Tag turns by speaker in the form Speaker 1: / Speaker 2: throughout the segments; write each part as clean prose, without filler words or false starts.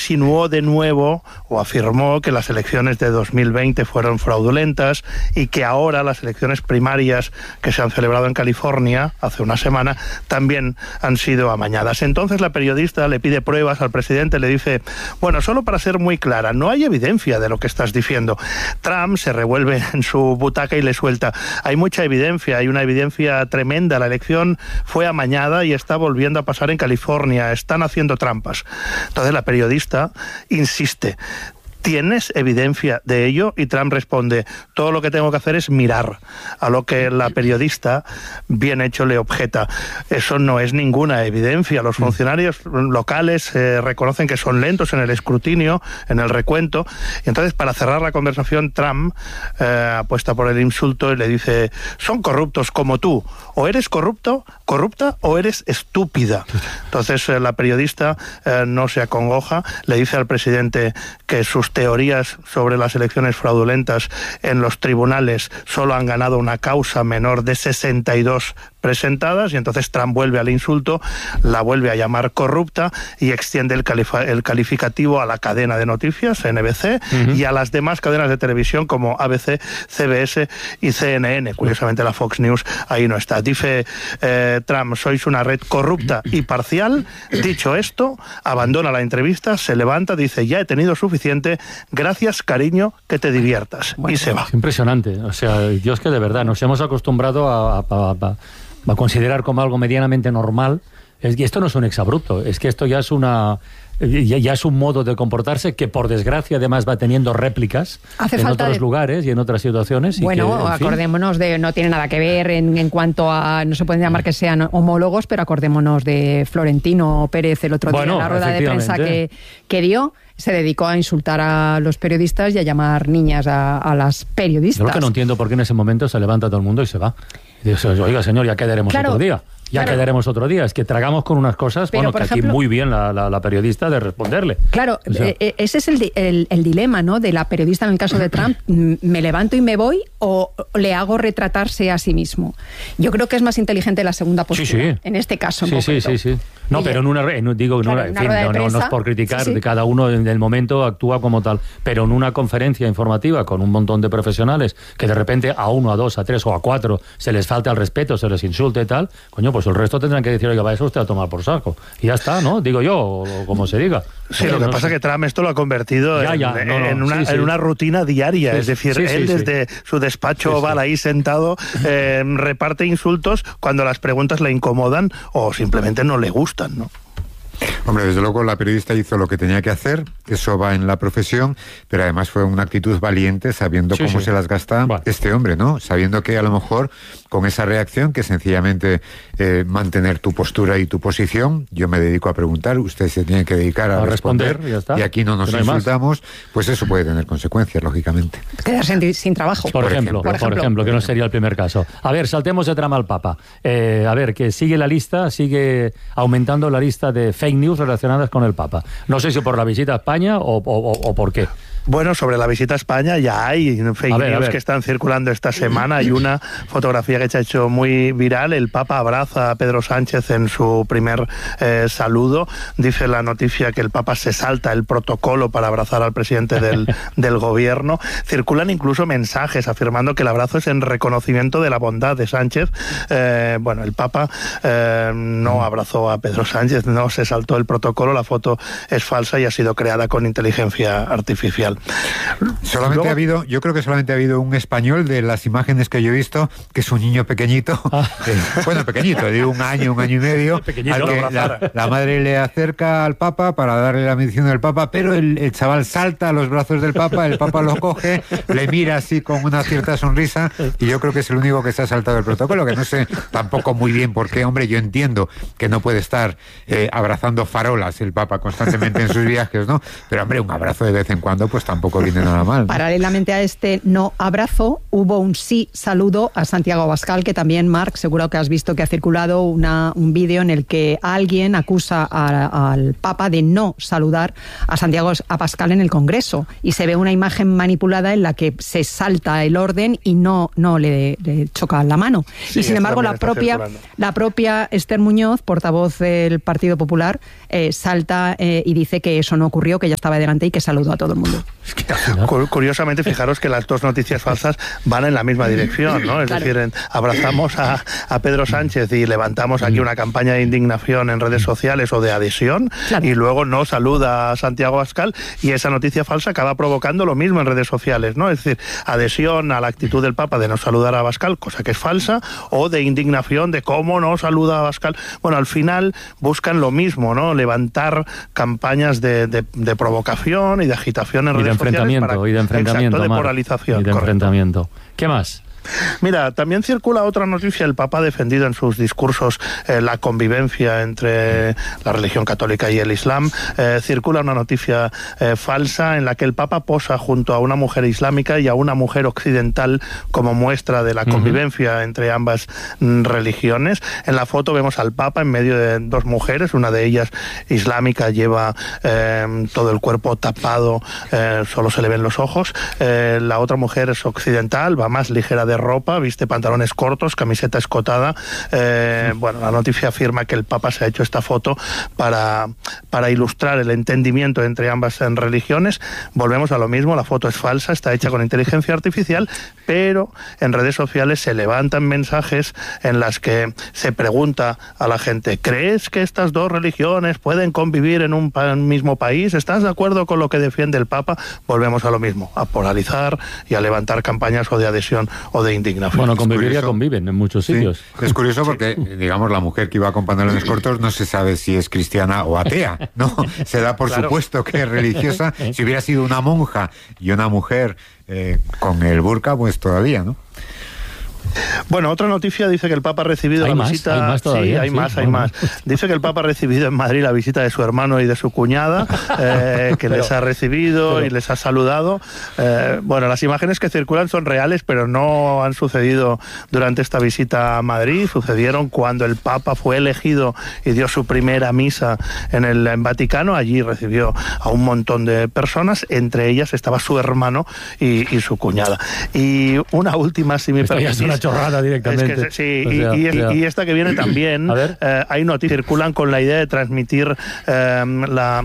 Speaker 1: insinuó de nuevo o afirmó que las elecciones de 2020 fueron fraudulentas y que ahora las elecciones primarias que se han celebrado en California hace una semana también han sido amañadas. Entonces la periodista le pide pruebas al presidente, le dice, bueno, solo para ser muy clara, no hay evidencia de lo que estás diciendo. Trump se revuelve en su butaca y le suelta, hay mucha evidencia, hay una evidencia tremenda, la elección fue amañada y está volviendo a pasar en California, están haciendo trampas. Entonces la periodista insiste, ¿tienes evidencia de ello? Y Trump responde, todo lo que tengo que hacer es mirar. A lo que la periodista, bien hecho, le objeta, eso no es ninguna evidencia. Los funcionarios locales reconocen que son lentos en el escrutinio, en el recuento. Y entonces, para cerrar la conversación, Trump apuesta por el insulto y le dice, son corruptos como tú. O eres corrupta o eres estúpida. Entonces la periodista no se acongoja, le dice al presidente que sus teorías sobre las elecciones fraudulentas en los tribunales solo han ganado una causa menor de 62 presentadas, y entonces Trump vuelve al insulto, la vuelve a llamar corrupta y extiende el calificativo a la cadena de noticias, NBC, y a las demás cadenas de televisión como ABC, CBS y CNN. Curiosamente la Fox News ahí no está. Dice Trump, sois una red corrupta y parcial. Dicho esto, abandona la entrevista, se levanta, dice, ya he tenido suficiente, gracias cariño, que te diviertas. Bueno, y se va.
Speaker 2: Es impresionante. O sea, yo es que de verdad nos hemos acostumbrado a considerar como algo medianamente normal. Y esto no es un exabrupto, es que esto ya es ya es un modo de comportarse que por desgracia además va teniendo réplicas otros lugares y en otras situaciones.
Speaker 3: Bueno,
Speaker 2: y que,
Speaker 3: acordémonos de, no tiene nada que ver en cuanto a, no se pueden llamar que sean homólogos, pero acordémonos de Florentino Pérez el otro día en la rueda de prensa que dio. Se dedicó a insultar a los periodistas y a llamar niñas a las periodistas.
Speaker 2: Yo lo que no entiendo por qué en ese momento se levanta todo el mundo y se va. Y dice, oiga señor, ya quedaremos otro día. Quedaremos otro día. Es que tragamos con unas cosas, pero, bueno, que ejemplo, aquí muy bien la periodista de responderle.
Speaker 3: Claro, o sea, ese es el dilema, ¿no?, de la periodista en el caso de Trump. ¿Me levanto y me voy o le hago retratarse a sí mismo? Yo creo que es más inteligente la segunda postura, en este caso.
Speaker 2: Sí. No, pero no es por criticar, de cada uno en el momento actúa como tal, pero en una conferencia informativa con un montón de profesionales que de repente a uno, a dos, a tres o a cuatro se les falta el respeto, se les insulte y tal, coño, pues el resto tendrán que decir, oiga, va eso usted a tomar por saco. Y ya está, ¿no? Digo yo, o como se diga.
Speaker 1: Sí, lo que pasa es que Trump esto lo ha convertido en una rutina diaria. Es decir, él desde su despacho oval ahí sentado reparte insultos cuando las preguntas le incomodan o simplemente no le gustan, ¿no?
Speaker 4: Hombre, desde luego la periodista hizo lo que tenía que hacer, eso va en la profesión, pero además fue una actitud valiente sabiendo cómo se las gasta este hombre, ¿no? Sabiendo que a lo mejor con esa reacción, que sencillamente mantener tu postura y tu posición, yo me dedico a preguntar, usted se tiene que dedicar a responder
Speaker 2: ya está.
Speaker 4: Y aquí no nos insultamos, pues eso puede tener consecuencias, lógicamente.
Speaker 3: Quedarse sin trabajo.
Speaker 2: Por ejemplo, que no sería el primer caso. A ver, saltemos de trama al Papa. A ver, que sigue sigue aumentando la lista de fake news relacionadas con el Papa. No sé si por la visita a España o por qué.
Speaker 1: Bueno, sobre la visita a España ya hay fake news que están circulando esta semana. Hay una fotografía que se ha hecho muy viral. El Papa abraza a Pedro Sánchez en su primer saludo. Dice la noticia que el Papa se salta el protocolo para abrazar al presidente del gobierno. Circulan incluso mensajes afirmando que el abrazo es en reconocimiento de la bondad de Sánchez. Bueno, el Papa no abrazó a Pedro Sánchez, no se saltó el protocolo. La foto es falsa y ha sido creada con inteligencia artificial.
Speaker 4: Yo creo que solamente ha habido un español de las imágenes que yo he visto, que es un niño pequeñito, pequeñito, de un año y medio, al que la madre le acerca al Papa para darle la bendición del Papa, pero el chaval salta a los brazos del Papa, el Papa lo coge, le mira así con una cierta sonrisa, y yo creo que es el único que se ha saltado el protocolo, que no sé tampoco muy bien por qué. Hombre, yo entiendo que no puede estar abrazando farolas el Papa constantemente en sus viajes, ¿no? Pero hombre, un abrazo de vez en cuando pues tampoco viene nada mal, ¿no?
Speaker 3: Paralelamente a este no abrazo, hubo un sí saludo a Santiago Abascal, que también, Marc, seguro que has visto que ha circulado un vídeo en el que alguien acusa al Papa de no saludar a Santiago Abascal en el Congreso, y se ve una imagen manipulada en la que se salta el orden y no le choca la mano. Sí, y sin embargo la propia Esther Muñoz, portavoz del Partido Popular, salta y dice que eso no ocurrió, que ella estaba delante y que saludó a todo el mundo.
Speaker 1: Es que, curiosamente, fijaros que las dos noticias falsas van en la misma dirección, ¿no? Es decir, abrazamos a Pedro Sánchez y levantamos aquí una campaña de indignación en redes sociales o de adhesión, y luego no saluda a Santiago Abascal, y esa noticia falsa acaba provocando lo mismo en redes sociales, ¿no? Es decir, adhesión a la actitud del Papa de no saludar a Abascal, cosa que es falsa, o de indignación de cómo no saluda a Abascal. Bueno, al final buscan lo mismo, ¿no? Levantar campañas de provocación y de agitación en redes sociales.
Speaker 2: Y de enfrentamiento,
Speaker 1: exacto, de polarización.
Speaker 2: Y de enfrentamiento. ¿Qué más?
Speaker 1: Mira, también circula otra noticia. El Papa ha defendido en sus discursos la convivencia entre la religión católica y el Islam. Circula una noticia falsa en la que el Papa posa junto a una mujer islámica y a una mujer occidental como muestra de la convivencia entre ambas religiones. En la foto vemos al Papa en medio de dos mujeres, una de ellas islámica, lleva todo el cuerpo tapado, solo se le ven los ojos. La otra mujer es occidental, va más ligera de ropa, viste pantalones cortos, camiseta escotada. Bueno, la noticia afirma que el Papa se ha hecho esta foto para ilustrar el entendimiento entre ambas religiones. Volvemos a lo mismo, la foto es falsa, está hecha con inteligencia artificial, pero en redes sociales se levantan mensajes en las que se pregunta a la gente: ¿crees que estas dos religiones pueden convivir en un mismo país? ¿Estás de acuerdo con lo que defiende el Papa? Volvemos a lo mismo, a polarizar y a levantar campañas o de adhesión o de indignación.
Speaker 2: Bueno, convivir ya conviven en muchos sitios.
Speaker 4: Es curioso porque, digamos, la mujer que iba con pantalones cortos no se sabe si es cristiana o atea, ¿no? Se da por supuesto que es religiosa. Si hubiera sido una monja y una mujer con el burka, pues todavía, ¿no?
Speaker 1: Bueno, otra noticia dice que el Papa ha recibido la visita...
Speaker 2: ¿Hay más todavía?
Speaker 1: Sí, hay más. Dice que el Papa ha recibido en Madrid la visita de su hermano y de su cuñada, que les ha recibido y les ha saludado. Bueno, las imágenes que circulan son reales, pero no han sucedido durante esta visita a Madrid. Sucedieron cuando el Papa fue elegido y dio su primera misa en Vaticano. Allí recibió a un montón de personas, entre ellas estaba su hermano y su cuñada. Y una última, si me permitís...
Speaker 2: Una chorrada directamente.
Speaker 1: Es que, sí, o sea, y esta que viene también, hay noticias circulan con la idea de transmitir la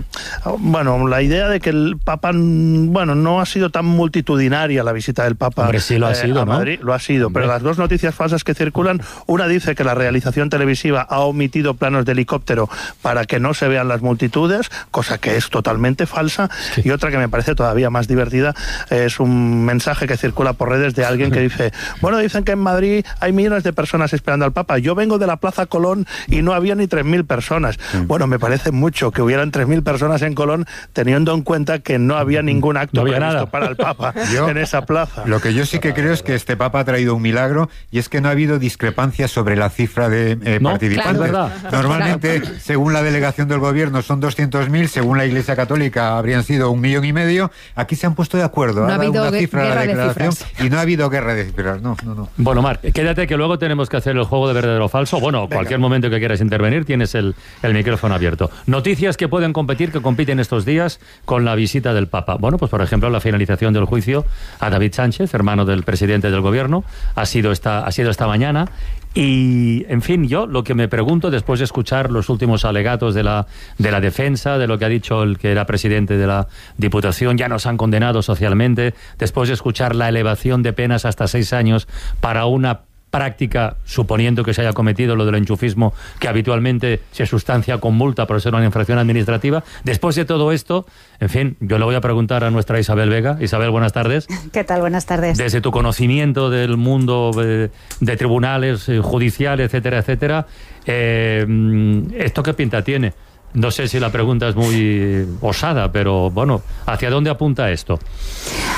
Speaker 1: idea de que el Papa, no ha sido tan multitudinaria la visita del Papa.
Speaker 2: Hombre, sí lo ha sido,
Speaker 1: a Madrid, ¿no? Lo ha sido, pero las dos noticias falsas que circulan, una dice que la realización televisiva ha omitido planos de helicóptero para que no se vean las multitudes, cosa que es totalmente falsa, y otra que me parece todavía más divertida, es un mensaje que circula por redes de alguien que dice, dicen que en Madrid hay millones de personas esperando al Papa. Yo vengo de la Plaza Colón y no había ni 3.000 personas. Bueno, me parece mucho que hubieran 3.000 personas en Colón, teniendo en cuenta que no había ningún acto previsto para el Papa en esa plaza.
Speaker 4: Lo que yo sí que creo es que este Papa ha traído un milagro, y es que no ha habido discrepancias sobre la cifra de participantes.
Speaker 2: Claro,
Speaker 4: normalmente, según la delegación del gobierno, son 200.000, según la Iglesia Católica habrían sido 1,5 millones. Aquí se han puesto de acuerdo.
Speaker 3: No ha habido
Speaker 4: una cifra
Speaker 3: guerra
Speaker 4: de la declaración
Speaker 3: de cifras.
Speaker 4: Y no ha habido guerra de cifras. No.
Speaker 2: Bueno, Marc, quédate que luego tenemos que hacer el juego de verdadero o falso. Bueno, cualquier momento que quieras intervenir tienes el micrófono abierto. Noticias que pueden competir, que compiten estos días con la visita del Papa. Bueno, pues por ejemplo, la finalización del juicio a David Sánchez, hermano del presidente del gobierno, ha sido esta mañana. Y, en fin, yo lo que me pregunto, después de escuchar los últimos alegatos de la defensa, de lo que ha dicho el que era presidente de la Diputación, ya nos han condenado socialmente, después de escuchar la elevación de penas hasta 6 años para una práctica, suponiendo que se haya cometido lo del enchufismo, que habitualmente se sustancia con multa por ser una infracción administrativa. Después de todo esto, en fin, yo le voy a preguntar a nuestra Isabel Vega. Isabel, buenas tardes.
Speaker 5: ¿Qué tal? Buenas tardes.
Speaker 2: Desde tu conocimiento del mundo de tribunales, judiciales, etcétera, etcétera, ¿esto qué pinta tiene? No sé si la pregunta es muy osada, pero bueno, ¿hacia dónde apunta esto?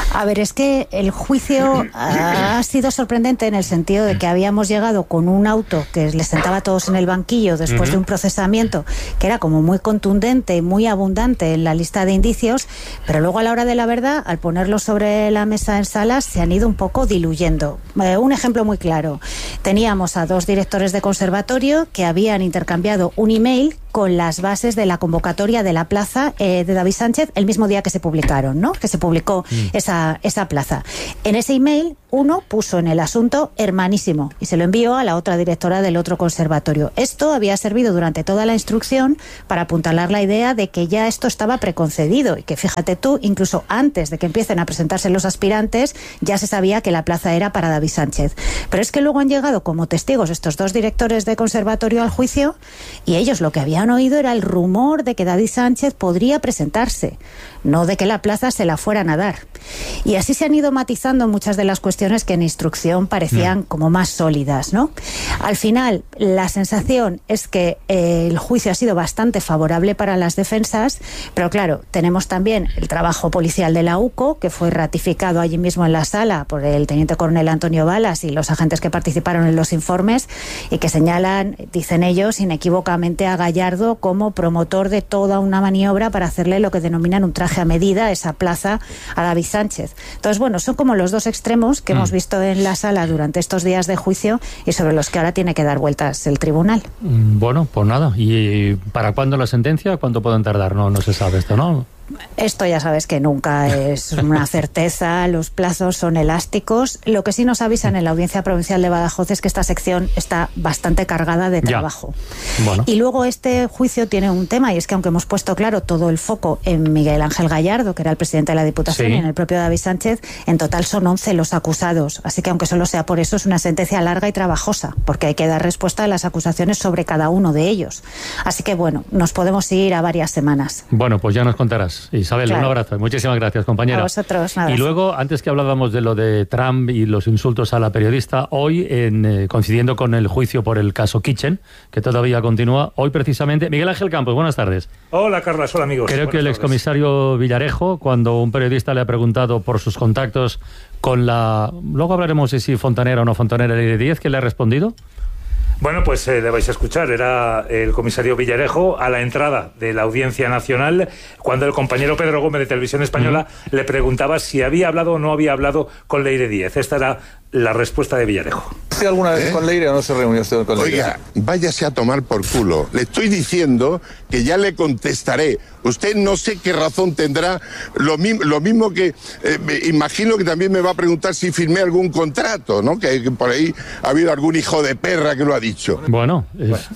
Speaker 5: A ver, es que el juicio ha sido sorprendente en el sentido de que habíamos llegado con un auto que les sentaba a todos en el banquillo después de un procesamiento que era como muy contundente, muy abundante en la lista de indicios, pero luego a la hora de la verdad, al ponerlo sobre la mesa en salas, se han ido un poco diluyendo. Un ejemplo muy claro. Teníamos a 2 directores de conservatorio que habían intercambiado un email con las bases de la convocatoria de la plaza de David Sánchez el mismo día que se publicaron, ¿no? Que se publicó esa plaza. En ese email, uno puso en el asunto hermanísimo y se lo envió a la otra directora del otro conservatorio. Esto había servido durante toda la instrucción para apuntalar la idea de que ya esto estaba preconcedido y que, fíjate tú, incluso antes de que empiecen a presentarse los aspirantes, ya se sabía que la plaza era para David Sánchez. Pero es que luego han llegado como testigos estos 2 directores de conservatorio al juicio y ellos lo que habían oído era el rumor de que David Sánchez podría presentarse, no de que la plaza se la fueran a dar. Y así se han ido matizando muchas de las cuestiones que en instrucción parecían como más sólidas, ¿no? Al final, la sensación es que el juicio ha sido bastante favorable para las defensas, pero claro, tenemos también el trabajo policial de la UCO, que fue ratificado allí mismo en la sala por el teniente coronel Antonio Balas y los agentes que participaron en los informes y que señalan, dicen ellos, inequívocamente a Gallardo como promotor de toda una maniobra para hacerle lo que denominan un traje a medida, esa plaza, a David Sánchez. Entonces, bueno, son como los 2 extremos que hemos visto en la sala durante estos días de juicio y sobre los que ahora tiene que dar vueltas el tribunal.
Speaker 2: Bueno, pues nada. ¿Y para cuándo la sentencia? ¿Cuánto pueden tardar? No se sabe esto, ¿no?
Speaker 5: Esto ya sabes que nunca es una certeza, los plazos son elásticos. Lo que sí nos avisan en la Audiencia Provincial de Badajoz es que esta sección está bastante cargada de trabajo. Bueno. Y luego este juicio tiene un tema, y es que aunque hemos puesto claro todo el foco en Miguel Ángel Gallardo, que era el presidente de la Diputación, y en el propio David Sánchez, en total son 11 los acusados. Así que aunque solo sea por eso, es una sentencia larga y trabajosa, porque hay que dar respuesta a las acusaciones sobre cada uno de ellos. Así que bueno, nos podemos ir a varias semanas.
Speaker 2: Bueno, pues ya nos contarás. Isabel, claro. Un abrazo. Muchísimas gracias, compañera.
Speaker 5: A vosotros, nada.
Speaker 2: Y luego, antes que hablábamos de lo de Trump y los insultos a la periodista, hoy, coincidiendo con el juicio por el caso Kitchen, que todavía continúa, hoy precisamente, Miguel Ángel Campos, buenas tardes.
Speaker 6: Hola, Carlas, hola, amigos.
Speaker 2: Creo que el excomisario Villarejo, cuando un periodista le ha preguntado por sus contactos con la... Luego hablaremos de si fontanera o no fontanera Ley de 10, ¿qué le ha respondido?
Speaker 6: Bueno, pues le vais a escuchar. Era el comisario Villarejo a la entrada de la Audiencia Nacional cuando el compañero Pedro Gómez de Televisión Española le preguntaba si había hablado o no había hablado con Leire Díez. Esta era la respuesta de Villarejo.
Speaker 7: ¿Usted alguna vez con Leire o no se reunió usted con Leire?
Speaker 8: Oiga, váyase a tomar por culo. Le estoy diciendo que ya le contestaré. Usted no sé qué razón tendrá. Lo mismo que imagino que también me va a preguntar si firmé algún contrato, ¿no? Que por ahí ha habido algún hijo de perra que lo ha dicho.
Speaker 2: Bueno,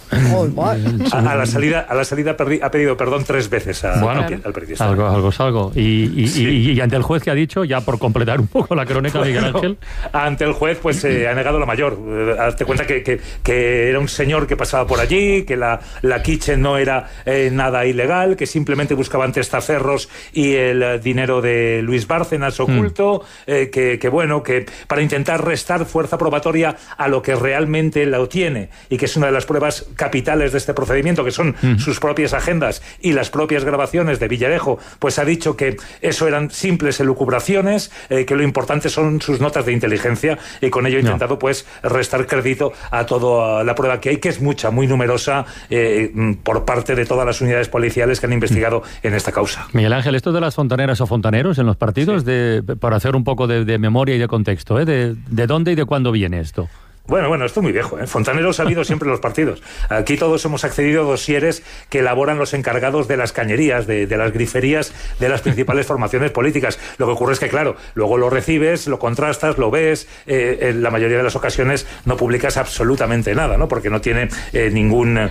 Speaker 6: a la salida ha pedido perdón 3 veces al periodista.
Speaker 2: Algo. Y ante el juez, que ha dicho, ya por completar un poco la crónica, Miguel Ángel.
Speaker 6: Ante el juez, pues ha negado la mayor. Hazte cuenta que era un señor que pasaba por allí, que la kitchen no era nada ilegal, que simplemente buscaban testaferros y el dinero de Luis Bárcenas oculto, que para intentar restar fuerza probatoria a lo que realmente lo tiene, y que es una de las pruebas capitales de este procedimiento, que son sus propias agendas y las propias grabaciones de Villarejo, pues ha dicho que eso eran simples elucubraciones, que lo importante son sus notas de inteligencia, y con ello ha intentado pues restar crédito a toda la prueba que hay, que es mucha, muy numerosa, por parte de todas las unidades policiales que han investigado en esta causa.
Speaker 2: Miguel Ángel, esto de las fontaneras o fontaneros en los partidos, para hacer un poco de memoria y de contexto, ¿de dónde y de cuándo viene esto?
Speaker 6: Bueno, esto es muy viejo, ¿eh? Fontaneros ha habido siempre en los partidos. Aquí todos hemos accedido a dosieres que elaboran los encargados de las cañerías, de las griferías de las principales formaciones políticas. Lo que ocurre es que, claro, luego lo recibes, lo contrastas, lo ves, en la mayoría de las ocasiones no publicas absolutamente nada, ¿no? Porque no tiene ningún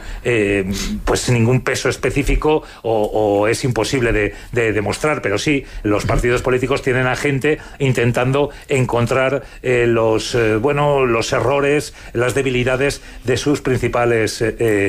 Speaker 6: peso específico o es imposible de demostrar, pero sí, los partidos políticos tienen a gente intentando encontrar los errores errores, las debilidades de sus principales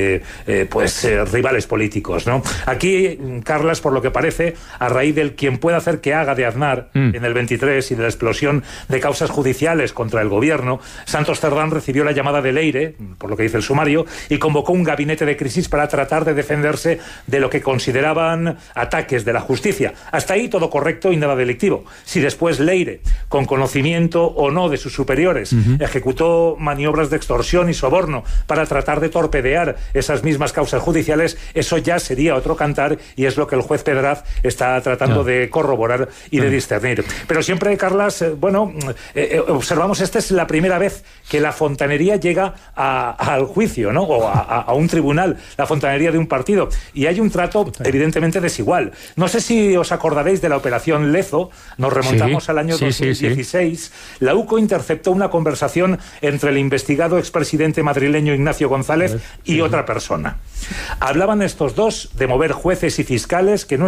Speaker 6: rivales políticos, ¿no? Aquí, Carlas, por lo que parece, a raíz del quien pueda hacer que haga de Aznar en el 23 y de la explosión de causas judiciales contra el gobierno, Santos Cerdán recibió la llamada de Leire, por lo que dice el sumario, y convocó un gabinete de crisis para tratar de defenderse de lo que consideraban ataques de la justicia. Hasta ahí todo correcto y nada delictivo. Si después Leire, con conocimiento o no de sus superiores, ejecutó maniobras de extorsión y soborno para tratar de torpedear esas mismas causas judiciales, eso ya sería otro cantar, y es lo que el juez Pedraz está tratando de corroborar y de discernir. Pero siempre, Carlas, observamos, esta es la primera vez que la fontanería llega al juicio, ¿no? O a un tribunal, la fontanería de un partido, y hay un trato evidentemente desigual. No sé si os acordaréis de la operación Lezo, nos remontamos al año 2016. La UCO interceptó una conversación entre el investigado expresidente madrileño Ignacio González y otra persona. Hablaban estos dos de mover jueces y fiscales que no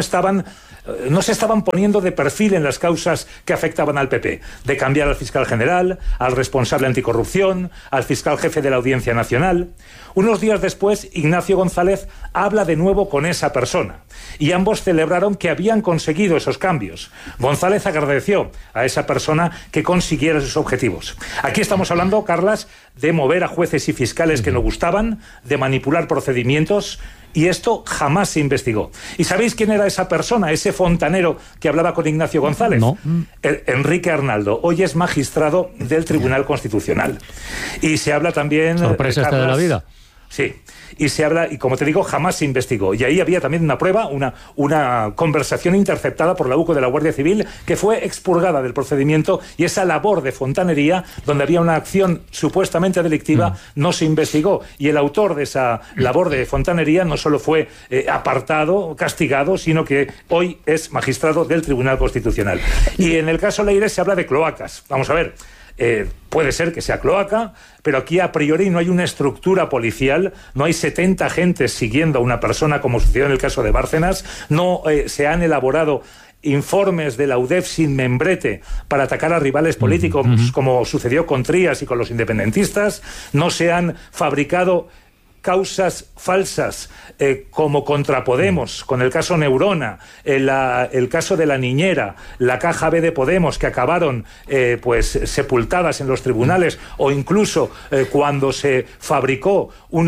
Speaker 6: se estaban poniendo de perfil en las causas que afectaban al PP, de cambiar al fiscal general, al responsable anticorrupción, al fiscal jefe de la Audiencia Nacional. Unos días después, Ignacio González habla de nuevo con esa persona, y ambos celebraron que habían conseguido esos cambios. González agradeció a esa persona que consiguiera sus objetivos. Aquí estamos hablando, Carlas, de mover a jueces y fiscales que no gustaban, de manipular procedimientos, y esto jamás se investigó. ¿Y sabéis quién era esa persona, ese fontanero que hablaba con Ignacio González?
Speaker 2: No.
Speaker 6: Enrique Arnaldo. Hoy es magistrado del Tribunal Constitucional. Y se habla también...
Speaker 2: Sorpresa esta de la vida.
Speaker 6: Sí, y se habla, y como te digo, jamás se investigó. Y ahí había también una prueba, una conversación interceptada por la UCO de la Guardia Civil, que fue expurgada del procedimiento, y esa labor de fontanería, donde había una acción supuestamente delictiva, no se investigó. Y el autor de esa labor de fontanería no solo fue apartado, castigado, sino que hoy es magistrado del Tribunal Constitucional. Y en el caso Leire se habla de cloacas. Vamos a ver. Puede ser que sea cloaca, pero aquí a priori no hay una estructura policial, no hay 70 agentes siguiendo a una persona como sucedió en el caso de Bárcenas, no se han elaborado informes de la UDEF sin membrete para atacar a rivales políticos como sucedió con Trías y con los independentistas, no se han fabricado causas falsas como contra Podemos, con el caso Neurona, el caso de la niñera, la caja B de Podemos, que acabaron sepultadas en los tribunales, o incluso cuando se fabricó un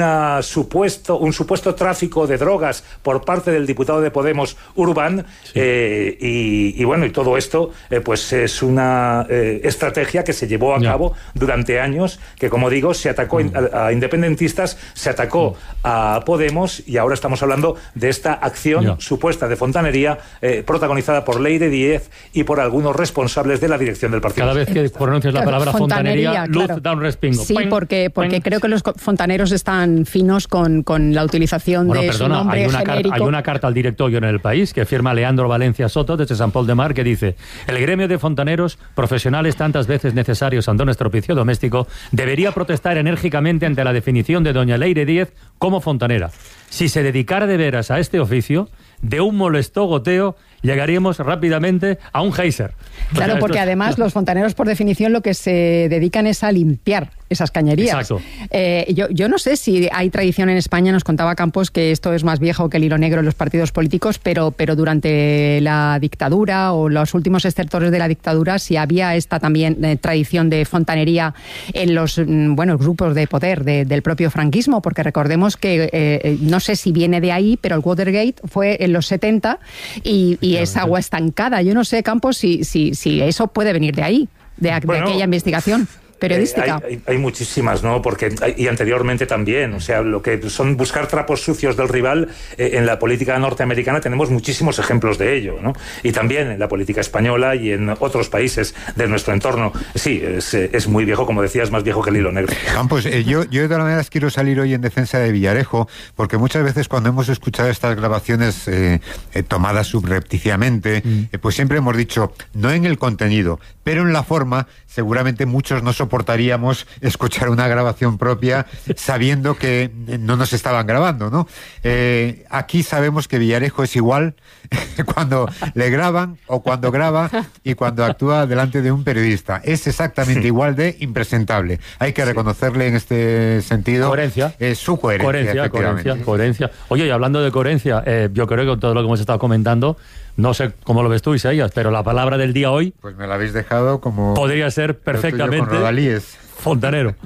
Speaker 6: supuesto tráfico de drogas por parte del diputado de Podemos, Urbán, y todo esto es una estrategia que se llevó a cabo durante años, que, como digo, se atacó a independentistas, se atacó a Podemos, y ahora estamos hablando de esta acción supuesta de fontanería protagonizada por Leire Díez y por algunos responsables de la dirección del partido.
Speaker 2: Cada vez que pronuncias la palabra fontanería, luz da un respingo.
Speaker 3: Sí, porque creo que los fontaneros están finos con la utilización de su nombre genérico.
Speaker 2: Hay una carta al directorio en El País que firma Leandro Valencia Soto desde Sant Pol de Mar, que dice: el gremio de fontaneros, profesionales tantas veces necesarios ante un estropicio doméstico, debería protestar enérgicamente ante la definición de doña Leire Díez como fontanera. Si se dedicara de veras a este oficio, de un molesto goteo llegaríamos rápidamente a un geyser.
Speaker 3: Claro, porque además los fontaneros, por definición, lo que se dedican es a limpiar esas cañerías.
Speaker 2: Exacto.
Speaker 3: Yo no sé si hay tradición en España, nos contaba Campos que esto es más viejo que el hilo negro en los partidos políticos, pero durante la dictadura o los últimos estertores de la dictadura, si había esta también tradición de fontanería en los grupos de poder del propio franquismo, porque recordemos que no sé si viene de ahí, pero el Watergate fue en los 70 y es agua estancada. Yo no sé, Campos, si eso puede venir de ahí, de aquella investigación periodística.
Speaker 6: Hay muchísimas, ¿no? Y anteriormente también, o sea, lo que son buscar trapos sucios del rival, en la política norteamericana tenemos muchísimos ejemplos de ello, ¿no? Y también en la política española y en otros países de nuestro entorno. Sí, es muy viejo, como decías, más viejo que el hilo negro.
Speaker 4: Campos, yo de todas maneras quiero salir hoy en defensa de Villarejo, porque muchas veces cuando hemos escuchado estas grabaciones tomadas subrepticiamente, pues siempre hemos dicho, no en el contenido, pero en la forma, seguramente muchos no somos soportaríamos escuchar una grabación propia sabiendo que no nos estaban grabando, ¿no? Aquí sabemos que Villarejo es igual cuando le graban o cuando graba y cuando actúa delante de un periodista. Es exactamente igual de impresentable. Hay que reconocerle en este sentido
Speaker 2: coherencia.
Speaker 4: Su
Speaker 2: Coherencia. Oye, y hablando de coherencia, yo creo que con todo lo que hemos estado comentando, no sé cómo lo ves tú, Isaías, pero la palabra del día hoy...
Speaker 4: Pues me la habéis dejado como...
Speaker 2: Podría ser perfectamente...
Speaker 4: Con Rodalíes.
Speaker 2: Fontanero.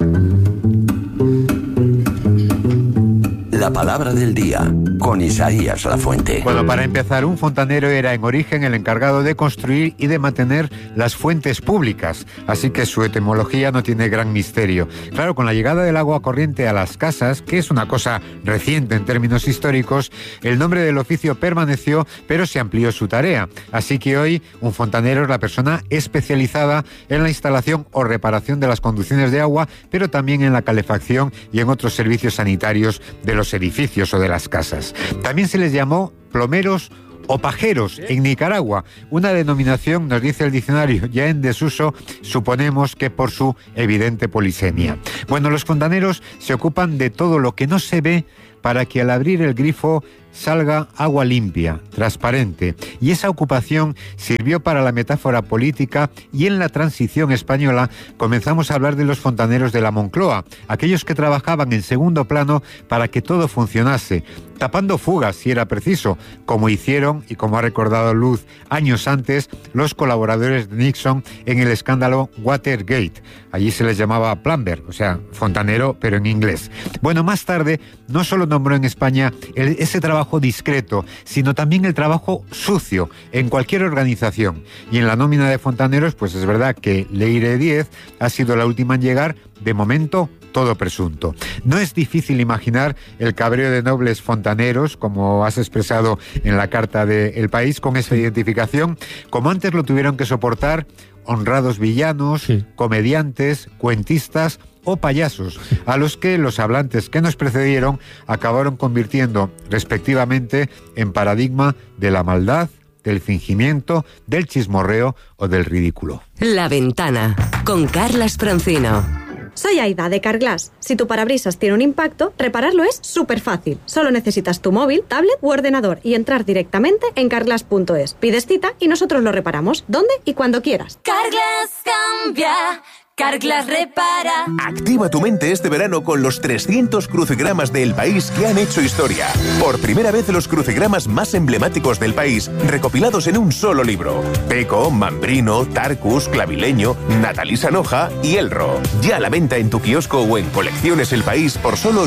Speaker 9: La palabra del día, con Isaías Lafuente.
Speaker 4: Bueno, para empezar, un fontanero era en origen el encargado de construir y de mantener las fuentes públicas, así que su etimología no tiene gran misterio. Claro, con la llegada del agua corriente a las casas, que es una cosa reciente en términos históricos, el nombre del oficio permaneció, pero se amplió su tarea. Así que hoy, un fontanero es la persona especializada en la instalación o reparación de las conducciones de agua, pero también en la calefacción y en otros servicios sanitarios de los edificios o de las casas. También se les llamó plomeros o pajeros en Nicaragua, una denominación, nos dice el diccionario, ya en desuso, suponemos que por su evidente polisemia. Bueno, los fontaneros se ocupan de todo lo que no se ve para que al abrir el grifo salga agua limpia, transparente, y esa ocupación sirvió para la metáfora política, y en la transición española comenzamos a hablar de los fontaneros de la Moncloa, aquellos que trabajaban en segundo plano para que todo funcionase, tapando fugas si era preciso, como hicieron, y como ha recordado Luz años antes, los colaboradores de Nixon en el escándalo Watergate. Allí se les llamaba plumber, o sea, fontanero, pero en inglés. Bueno, más tarde no solo nombró en España ese trabajo discreto, sino también el trabajo sucio en cualquier organización. Y en la nómina de fontaneros, pues es verdad que Leire Díez ha sido la última en llegar, de momento todo presunto. No es difícil imaginar el cabreo de nobles fontaneros, como has expresado en la carta de El País, con esa identificación, como antes lo tuvieron que soportar honrados villanos, comediantes, cuentistas o payasos, a los que los hablantes que nos precedieron acabaron convirtiendo, respectivamente, en paradigma de la maldad, del fingimiento, del chismorreo o del ridículo.
Speaker 10: La Ventana, con Carlas Francino.
Speaker 11: Soy Aida, de Carglass. Si tu parabrisas tiene un impacto, repararlo es súper fácil. Solo necesitas tu móvil, tablet u ordenador y entrar directamente en carglass.es. Pides cita y nosotros lo reparamos, donde y cuando quieras.
Speaker 12: Carglass cambia. Carglass repara.
Speaker 13: Activa tu mente este verano con los 300 crucigramas del país que han hecho historia. Por primera vez los crucigramas más emblemáticos del país, recopilados en un solo libro. Peco, Mambrino, Tarcus, Clavileño, Natalí Sanoja y Elro. Ya a la venta en tu kiosco o en Colecciones El País por solo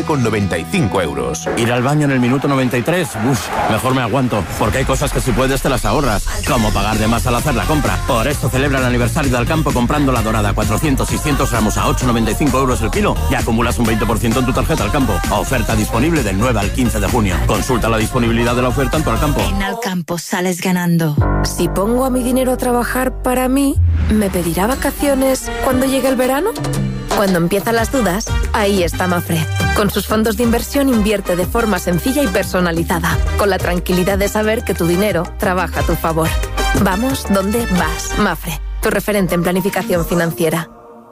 Speaker 13: 9,95 euros.
Speaker 14: Ir al baño en el minuto 93, mejor me aguanto, porque hay cosas que si puedes te las ahorras, como pagar de más al hacer la compra. Por esto celebra el aniversario de Alcampo comprando la dorada 400-600 gramos a 8,95 euros el kilo y acumulas un 20% en tu tarjeta Alcampo. Oferta disponible del 9 al 15 de junio. Consulta la disponibilidad de la oferta en tu Alcampo.
Speaker 12: En Alcampo sales ganando.
Speaker 15: Si pongo a mi dinero a trabajar para mí, ¿me pedirá vacaciones cuando llegue el verano? Cuando empiezan las dudas, ahí está Mafre. Con sus fondos de inversión invierte de forma sencilla y personalizada, con la tranquilidad de saber que tu dinero trabaja a tu favor. Vamos donde vas, Mafre. Tu referente en planificación financiera.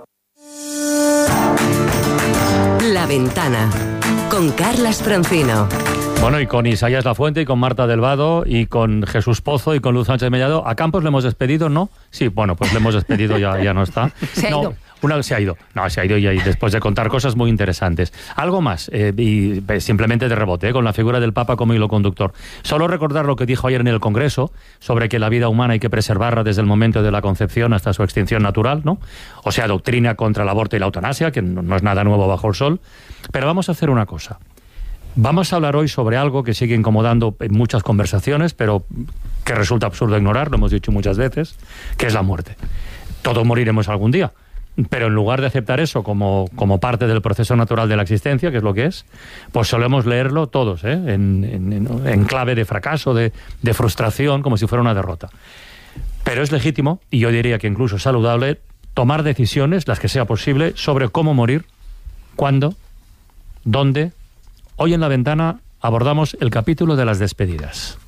Speaker 10: La Ventana, con Carlas Francino.
Speaker 2: Bueno, y con Isaías Lafuente, y con Marta del Vado, y con Jesús Pozo, y con Luz Sánchez Mellado. ¿A Campos le hemos despedido, no? Sí, bueno, pues le hemos despedido, ya no está.
Speaker 3: Se ha ido.
Speaker 2: Se ha ido y después de contar cosas muy interesantes. Algo más, y simplemente de rebote, con la figura del Papa como hilo conductor. Solo recordar lo que dijo ayer en el Congreso sobre que la vida humana hay que preservarla desde el momento de la concepción hasta su extinción natural, ¿no? O sea, doctrina contra el aborto y la eutanasia, que no es nada nuevo bajo el sol. Pero vamos a hacer una cosa. Vamos a hablar hoy sobre algo que sigue incomodando en muchas conversaciones, pero que resulta absurdo ignorar, lo hemos dicho muchas veces, que es la muerte. Todos moriremos algún día. Pero en lugar de aceptar eso como parte del proceso natural de la existencia, que es lo que es, pues solemos leerlo todos, en clave de fracaso, de frustración, como si fuera una derrota. Pero es legítimo, y yo diría que incluso saludable, tomar decisiones, las que sea posible, sobre cómo morir, cuándo, dónde. Hoy en La Ventana abordamos el capítulo de las despedidas.